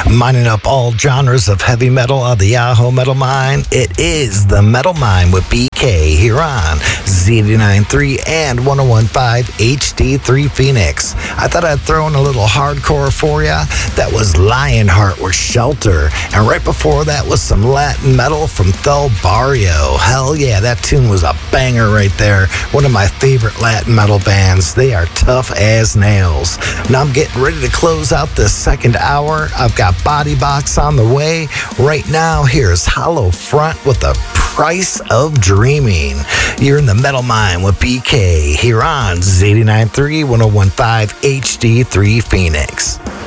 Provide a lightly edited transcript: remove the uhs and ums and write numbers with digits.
Mining up all genres of heavy metal on the Yahoo Metal Mine. It is the Metal Mine with BK here on Z89.3 and 101.5 HD3 Phoenix. I thought I'd throw in a little hardcore for ya. That was Lionheart with Shelter. And right before that was some Latin metal from Thel Barrio. Hell yeah, that tune was a banger right there. One of my favorite Latin metal bands. They are tough as nails. Now I'm getting ready to close out this second hour. I've got Body Box on the way. Right now, here's Hollow Front with The Price of Dreaming. You're in the Metal Mine with BK here on Z89.3 101.5 HD3 Phoenix.